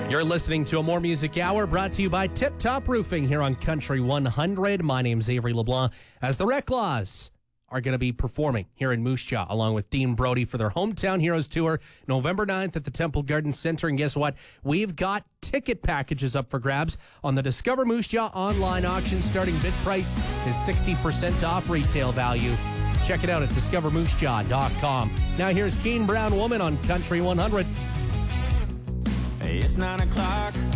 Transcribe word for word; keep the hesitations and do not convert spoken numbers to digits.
You're listening to a More Music Hour brought to you by Tip Top Roofing here on Country one hundred. My name's Avery LeBlanc. As the Reclaws are going to be performing here in Moose Jaw along with Dean Brody for their Hometown Heroes Tour November ninth at the Temple Garden Center. And guess what? We've got ticket packages up for grabs on the Discover Moose Jaw online auction. Starting bid price is sixty percent off retail value. Check it out at discover moose jaw dot com. Now here's Keen Brown Woman on Country one hundred. Hey, it's nine o'clock.